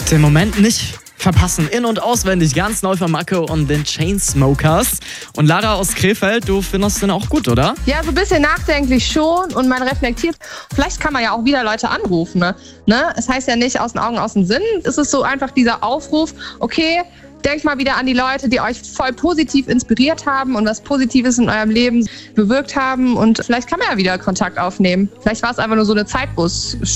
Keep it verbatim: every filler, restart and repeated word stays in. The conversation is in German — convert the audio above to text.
Den Moment nicht verpassen. In- und auswendig, ganz neu von Mako und den Chainsmokers. Und Lara aus Krefeld, du findest den auch gut, oder? Ja, so ein bisschen nachdenklich schon und man reflektiert. Vielleicht kann man ja auch wieder Leute anrufen. Ne? Ne? Es heißt ja nicht aus den Augen, aus dem Sinn. Es ist so einfach dieser Aufruf, okay, denkt mal wieder an die Leute, die euch voll positiv inspiriert haben und was Positives in eurem Leben bewirkt haben. Und vielleicht kann man ja wieder Kontakt aufnehmen. Vielleicht war es einfach nur so eine Zeit, wo es